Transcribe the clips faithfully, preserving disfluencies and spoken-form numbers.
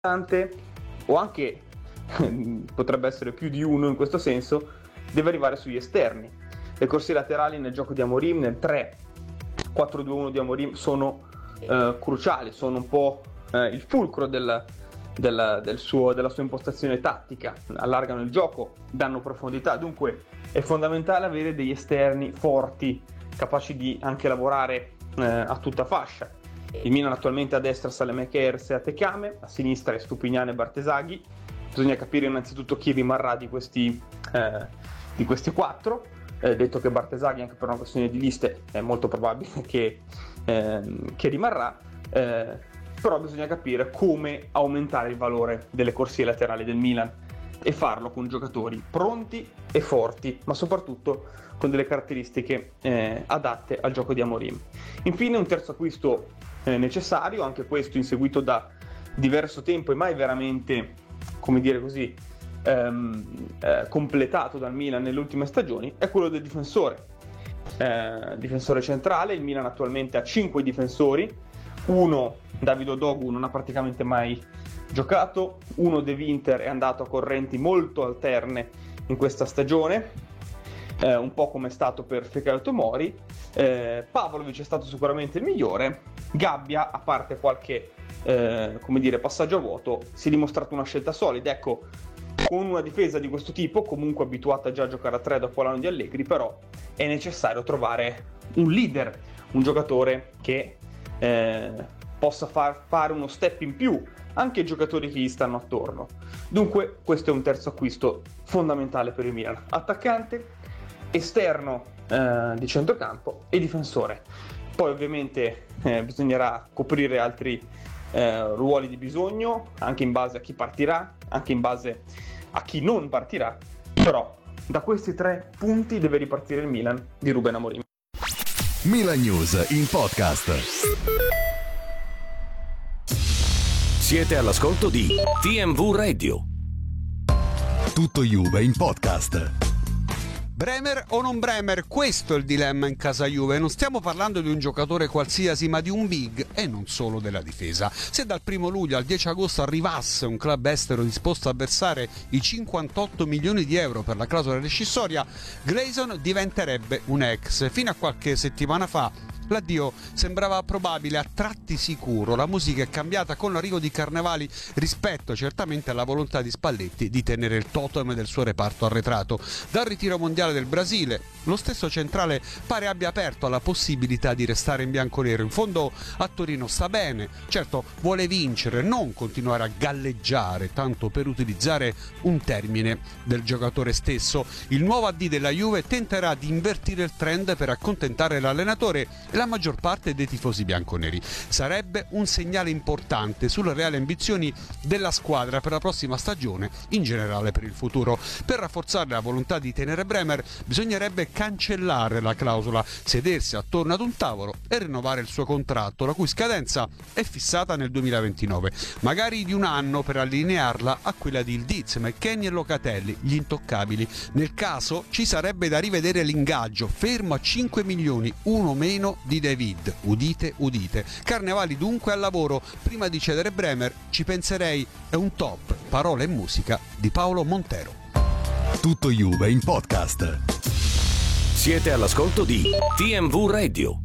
o anche potrebbe essere più di uno in questo senso, deve arrivare sugli esterni. Le corsie laterali nel gioco di Amorim, nel tre quattro due uno di Amorim, sono eh, cruciali, sono un po' eh, il fulcro del, del, del suo, della sua impostazione tattica, allargano il gioco, danno profondità, dunque è fondamentale avere degli esterni forti, capaci di anche lavorare eh, a tutta fascia. Il Milan attualmente a destra Saelemaekers e Atekame, a sinistra è Stupignano e Bartesaghi. Bisogna capire innanzitutto chi rimarrà di questi, eh, di questi quattro. Eh, detto che Bartesaghi, anche per una questione di liste, è molto probabile che, eh, che rimarrà, eh, però bisogna capire come aumentare il valore delle corsie laterali del Milan e farlo con giocatori pronti e forti, ma soprattutto con delle caratteristiche eh, adatte al gioco di Amorim. Infine un terzo acquisto eh, necessario, anche questo inseguito da diverso tempo e mai veramente, come dire così, ehm, eh, completato dal Milan nelle ultime stagioni, è quello del difensore. Eh, difensore centrale, il Milan attualmente ha cinque difensori, uno, David Odogu, non ha praticamente mai giocato, uno De Winter è andato a correnti molto alterne in questa stagione, eh, un po' come è stato per Fikayo Tomori. eh, Pavlovic è stato sicuramente il migliore. Gabbia, a parte qualche eh, come dire passaggio a vuoto, si è dimostrato una scelta solida. Ecco, con una difesa di questo tipo, comunque abituata già a giocare a tre dopo l'anno di Allegri, però è necessario trovare un leader, un giocatore che eh, possa far fare uno step in più anche ai giocatori che gli stanno attorno. Dunque questo è un terzo acquisto fondamentale per il Milan: attaccante, esterno eh, di centrocampo e difensore. Poi ovviamente eh, bisognerà coprire altri eh, ruoli di bisogno, anche in base a chi partirà, anche in base a chi non partirà, però da questi tre punti deve ripartire il Milan di Ruben Amorim. Milan News in podcast. Siete all'ascolto di T M V Radio. Tutto Juve in podcast. Bremer o non Bremer? Questo è il dilemma in casa Juve. Non stiamo parlando di un giocatore qualsiasi, ma di un big, e non solo della difesa. Se dal primo luglio al dieci agosto arrivasse un club estero disposto a versare i cinquantotto milioni di euro per la clausola rescissoria, Grayson diventerebbe un ex. Fino a qualche settimana fa l'addio sembrava probabile, a tratti sicuro. La musica è cambiata con l'arrivo di Carnevali rispetto certamente alla volontà di Spalletti di tenere il totem del suo reparto arretrato. Dal ritiro mondiale del Brasile, lo stesso centrale pare abbia aperto alla possibilità di restare in bianconero. In fondo a Torino sta bene, certo vuole vincere, non continuare a galleggiare, tanto per utilizzare un termine del giocatore stesso. Il nuovo A D della Juve tenterà di invertire il trend per accontentare l'allenatore e la maggior parte dei tifosi bianconeri. Sarebbe un segnale importante sulle reali ambizioni della squadra per la prossima stagione, in generale per il futuro. Per rafforzare la volontà di tenere Bremer bisognerebbe cancellare la clausola, sedersi attorno ad un tavolo e rinnovare il suo contratto, la cui scadenza è fissata nel duemilaventinove, magari di un anno, per allinearla a quella di Ildiz, McKennie e Locatelli, gli intoccabili. Nel caso ci sarebbe da rivedere l'ingaggio, fermo a cinque milioni, uno meno di David, udite udite. Carnevali dunque al lavoro. Prima di cedere Bremer ci penserei, è un top. Parole e musica di Paolo Montero. Tutto Juve in podcast. Siete all'ascolto di T M V Radio.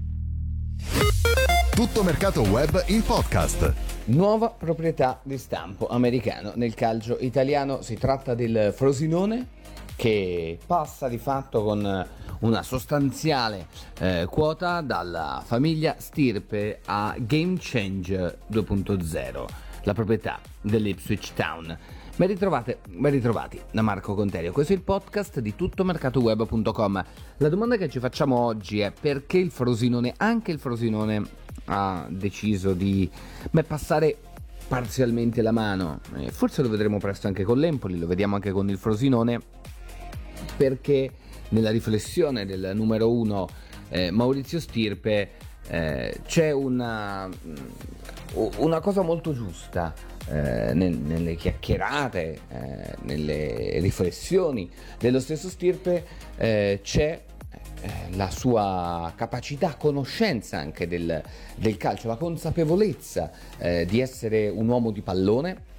Tutto mercato web in podcast. Nuova proprietà di stampo americano nel calcio italiano. Si tratta del Frosinone, che passa di fatto con una sostanziale eh, quota dalla famiglia Stirpe a Game Changer due punto zero, la proprietà dell'Ipswich Town. Ben ritrovate, ben ritrovati da Marco Conterio. Questo è il podcast di tuttomercatoweb punto com. La domanda che ci facciamo oggi è: perché il Frosinone, anche il Frosinone, ha deciso di beh, passare parzialmente la mano? Eh, forse lo vedremo presto anche con l'Empoli, lo vediamo anche con il Frosinone, perché nella riflessione del numero uno eh, Maurizio Stirpe eh, c'è una, una cosa molto giusta eh, nel, nelle chiacchierate, eh, nelle riflessioni dello stesso Stirpe. Eh, c'è eh, la sua capacità, conoscenza anche del, del calcio, la consapevolezza eh, di essere un uomo di pallone,